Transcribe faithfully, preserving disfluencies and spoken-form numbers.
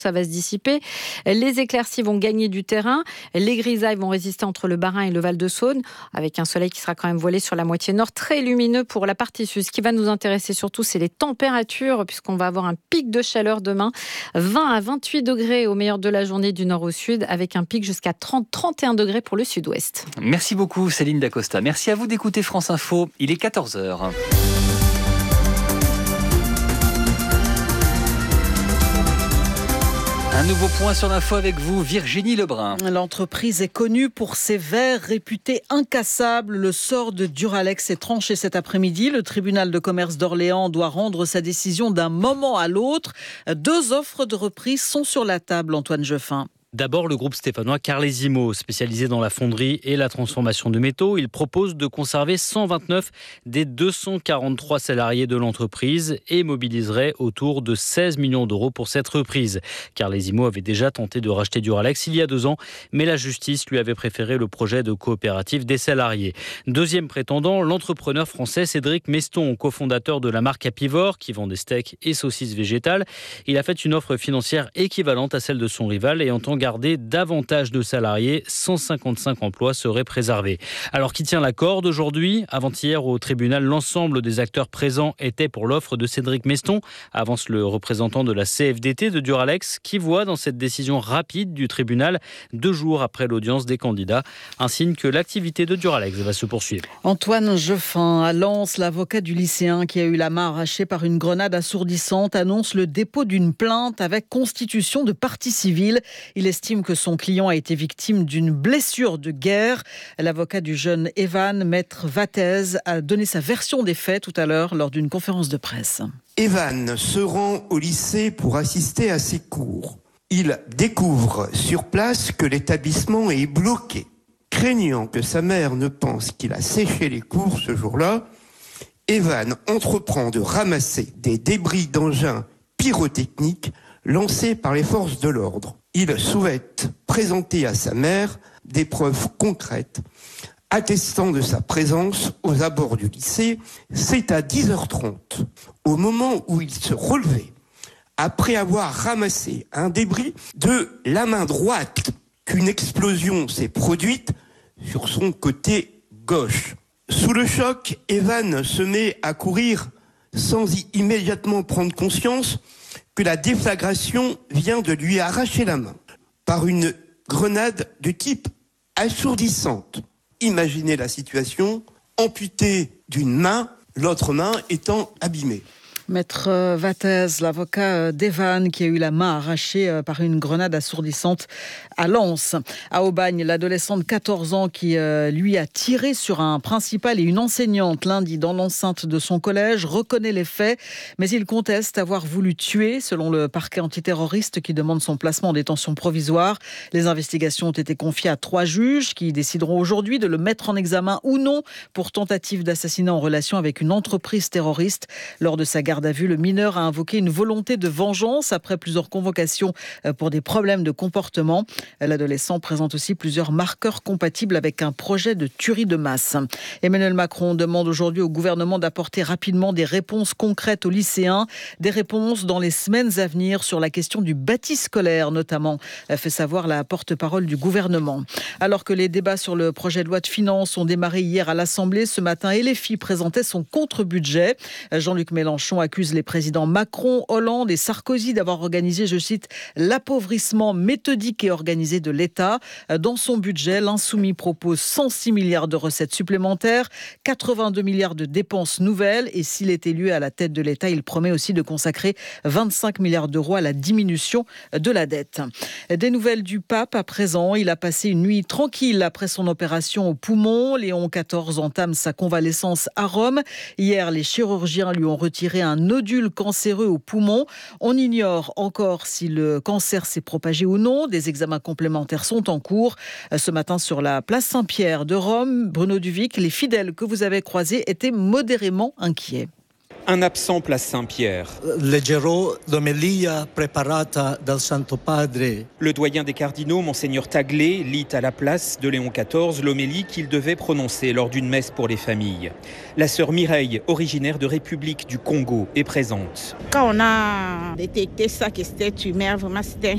Ça va se dissiper. Les éclaircies vont gagner du terrain. Les grisailles vont résister entre le Bas-Rhin et le Val-de-Saône, avec un soleil qui sera quand même voilé sur la moitié nord, très lumineux pour la partie sud. Ce qui va nous intéresser surtout, c'est les températures, puisqu'on va avoir un pic de chaleur demain. vingt à vingt-huit degrés au meilleur de la journée du nord au sud, avec un pic jusqu'à trente à trente et un degrés pour le sud-ouest. Merci beaucoup Céline Dacosta. Merci à vous d'écouter France Info. Il est quatorze heures. Un nouveau point sur l'info avec vous, Virginie Lebrun. L'entreprise est connue pour ses verres réputés incassables. Le sort de Duralex est tranché cet après-midi. Le tribunal de commerce d'Orléans doit rendre sa décision d'un moment à l'autre. Deux offres de reprise sont sur la table, Antoine Jeffin. D'abord, le groupe stéphanois Carlesimo, spécialisé dans la fonderie et la transformation de métaux. Il propose de conserver cent vingt-neuf des deux cent quarante-trois salariés de l'entreprise et mobiliserait autour de seize millions d'euros pour cette reprise. Carlesimo avait déjà tenté de racheter Duralex il y a deux ans, mais la justice lui avait préféré le projet de coopérative des salariés. Deuxième prétendant, l'entrepreneur français Cédric Meston, cofondateur de la marque Apivore, qui vend des steaks et saucisses végétales. Il a fait une offre financière équivalente à celle de son rival et entend garder davantage de salariés, cent cinquante-cinq emplois seraient préservés. Alors qui tient la corde aujourd'hui ? Avant-hier au tribunal, l'ensemble des acteurs présents étaient pour l'offre de Cédric Meston, avance le représentant de la C F D T de Duralex, qui voit dans cette décision rapide du tribunal, deux jours après l'audience des candidats, un signe que l'activité de Duralex va se poursuivre. Antoine Jeffin, à Lens, l'avocat du lycéen qui a eu la main arrachée par une grenade assourdissante, annonce le dépôt d'une plainte avec constitution de partie civile. Il estime que son client a été victime d'une blessure de guerre. L'avocat du jeune Evan, maître Vattez, a donné sa version des faits tout à l'heure lors d'une conférence de presse. Evan se rend au lycée pour assister à ses cours. Il découvre sur place que l'établissement est bloqué. Craignant que sa mère ne pense qu'il a séché les cours ce jour-là, Evan entreprend de ramasser des débris d'engins pyrotechniques lancés par les forces de l'ordre. Il souhaite présenter à sa mère des preuves concrètes attestant de sa présence aux abords du lycée. C'est à dix heures trente, au moment où il se relevait, après avoir ramassé un débris de la main droite, qu'une explosion s'est produite sur son côté gauche. Sous le choc, Evan se met à courir sans y immédiatement prendre conscience que la déflagration vient de lui arracher la main par une grenade de type assourdissante. Imaginez la situation, amputé d'une main, l'autre main étant abîmée. Maître Vattez, l'avocat d'Evan qui a eu la main arrachée par une grenade assourdissante à Lens. À Aubagne, l'adolescent de quatorze ans qui lui a tiré sur un principal et une enseignante lundi dans l'enceinte de son collège reconnaît les faits, mais il conteste avoir voulu tuer, selon le parquet antiterroriste qui demande son placement en détention provisoire. Les investigations ont été confiées à trois juges qui décideront aujourd'hui de le mettre en examen ou non pour tentative d'assassinat en relation avec une entreprise terroriste. Lors de sa garde à vue, le mineur a invoqué une volonté de vengeance après plusieurs convocations pour des problèmes de comportement. L'adolescent présente aussi plusieurs marqueurs compatibles avec un projet de tuerie de masse. Emmanuel Macron demande aujourd'hui au gouvernement d'apporter rapidement des réponses concrètes aux lycéens, des réponses dans les semaines à venir sur la question du bâti scolaire notamment, fait savoir la porte-parole du gouvernement. Alors que les débats sur le projet de loi de finances ont démarré hier à l'Assemblée, ce matin, L F I présentait son contre-budget. Jean-Luc Mélenchon accuse les présidents Macron, Hollande et Sarkozy d'avoir organisé, je cite, l'appauvrissement méthodique et organisé de l'État. Dans son budget, l'Insoumis propose cent six milliards de recettes supplémentaires, quatre-vingt-deux milliards de dépenses nouvelles et s'il est élu à la tête de l'État, il promet aussi de consacrer vingt-cinq milliards d'euros à la diminution de la dette. Des nouvelles du pape à présent. Il a passé une nuit tranquille après son opération au poumon. Léon quatorze entame sa convalescence à Rome. Hier, les chirurgiens lui ont retiré un nodule cancéreux au poumon. On ignore encore si le cancer s'est propagé ou non. Des examens complémentaires sont en cours. Ce matin, sur la place Saint-Pierre de Rome, Bruno Duvic, les fidèles que vous avez croisés étaient modérément inquiets. Un absent place Saint-Pierre. Leggerò l'omelia preparata dal Santo Padre. Le doyen des cardinaux, Monseigneur Taglé, lit à la place de Léon quatorze l'homélie qu'il devait prononcer lors d'une messe pour les familles. La sœur Mireille, originaire de République du Congo, est présente. Quand on a détecté ça, que c'était tumeur, vraiment c'était un